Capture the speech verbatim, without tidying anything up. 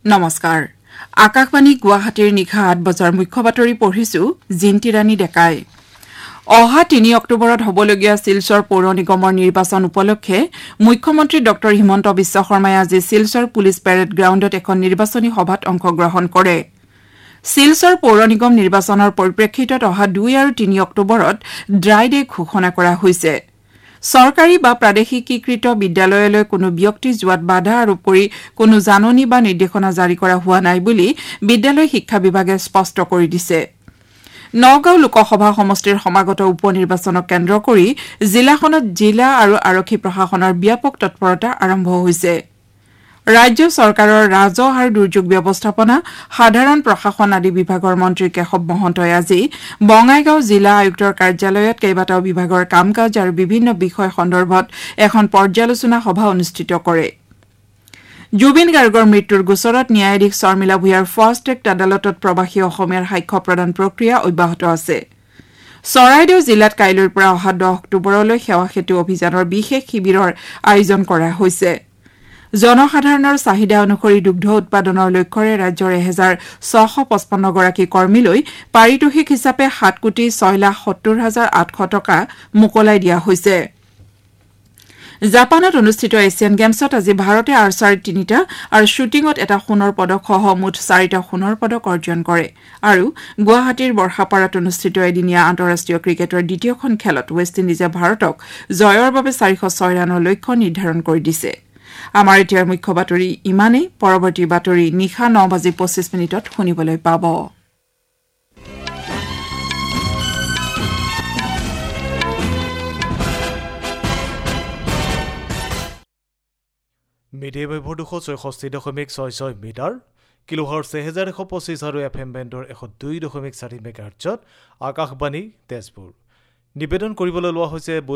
নমস্কাৰ আকাশবাণী গুৱাহাটীৰ নিশা আঠ বজাৰ মুখ্য বাতৰি পঢ়িছো জিন্তি ৰাণী ডেকাই অহা তিনি অক্টোবৰত হ'বলগীয়া শিলচৰ পৌৰ নিগমৰ নিৰ্বাচন উপলক্ষে মুখ্যমন্ত্ৰী ডক্টৰ হিমন্ত বিশ্ব শৰ্মাই আজি শিলচৰ পুলিচ পেৰেড গ্ৰাউণ্ডত এখন নিৰ্বাচনী সভাত অংশগ্ৰহণ কৰে শিলচৰ পৌৰ নিগম নিৰ্বাচনৰ পৰিপ্ৰেক্ষিতত অহা দুই আৰু তিনি অক্টোবৰত ড্ৰাই ডে ঘোষণা কৰা হৈছে চৰকাৰী বা প্ৰাদেশিকীকৃত বিদ্যালয়লৈ কোনো ব্যক্তি যোৱাত বাধা আৰোপ কৰি কোনো জাননী বা নিৰ্দেশনা জাৰি কৰা হোৱা নাই বুলি বিদ্যালয় শিক্ষা বিভাগে স্পষ্ট কৰি দিছে নগাঁও লোকসভা সমষ্টিৰ সমাগত উপ নিৰ্বাচনক কেন্দ্ৰ কৰি জিলাখনত জিলা আৰু আৰক্ষী প্ৰশাসনৰ ব্যাপক তৎপৰতা আৰম্ভ হৈছে ৰাজ্য চৰকাৰৰ ৰাজহ আৰু দুৰ্যোগ ব্যৱস্থাপনা সাধাৰণ প্ৰশাসন আদি বিভাগৰ মন্ত্ৰী কেশৱ মহন্তই আজি বঙাইগাঁও জিলা আয়ুক্তৰ কাৰ্যালয়ত কেইবাটাও বিভাগৰ কাম-কাজ আৰু বিভিন্ন বিষয় সন্দৰ্ভত এখন পৰ্যালোচনা সভা অনুষ্ঠিত কৰে জুবিন গাৰ্গৰ মৃত্যুৰ গোচৰত ন্যায়াধীশ শৰ্মিলা ভূঞাৰ ফাষ্ট ট্ৰেক আদালতত প্ৰবাসী অসমীয়াৰ সাক্ষ্য প্ৰদান প্ৰক্ৰিয়া অব্যাহত আছে চৰাইদেউ জিলাত কাইলৈৰ পৰা অহা দহ অক্টোবৰলৈ সেৱা সেতু অভিযানৰ বিশেষ শিবিৰৰ আয়োজন কৰা হৈছে জনসাধাৰণৰ চাহিদা অনুসৰি দুগ্ধ উৎপাদনৰ লক্ষ্যৰে ৰাজ্যৰ এক হাজাৰ ছশ পঁচপন্ন গৰাকী কৰ্মীলৈ পাৰিতোষিক হিচাপে সাত কোটি ছয় লাখ সত্তৰ হাজাৰ আঠশ টকা মোকলাই দিয়া হৈছে জাপানত অনুষ্ঠিত এছিয়ান গেমছত আজি ভাৰতে আৰ্চাৰীত তিনিটা আৰু শ্বুটিঙত এটা সোণৰ পদক সহ মুঠ চাৰিটা সোণৰ পদক অৰ্জন কৰে আৰু গুৱাহাটীৰ বৰ্ষাপাৰাত অনুষ্ঠিত এদিনীয়া আন্তঃৰাষ্ট্ৰীয় ক্ৰিকেটৰ দ্বিতীয়খন খেলত ৱেষ্ট ইণ্ডিজে ভাৰতক জয়ৰ বাবে চাৰিশ ছয় ৰানৰ লক্ষ্য নিৰ্ধাৰণ কৰি দিছে আমাৰ এতিয়াৰ মুখ্য বাতৰি ইমানেই পৰৱৰ্তী বাতৰি নিশা ন বাজি পঁচিছ মিনিটত শুনিবলৈ পাব মিডিয়া ৱেভৰ দুশ ছয়ষষ্ঠি দশমিক ছয় ছয় মিটাৰ কিলোহাৰ্টজ এহেজাৰ এশ পঁচিছ আৰু এফ এম বেণ্ডৰ এশ দুই দশমিক চাৰি মেগাহাৰ্টজত আকাশবাণী তেজপুৰ নিবেদন কৰিবলৈ লোৱা হৈছে